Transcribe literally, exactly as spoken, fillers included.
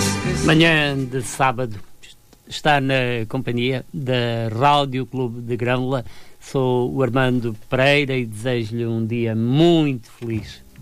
Manhã de sábado está na companhia da Rádio Clube de Grândola. Sou o Armando Pereira e desejo-lhe um dia muito feliz.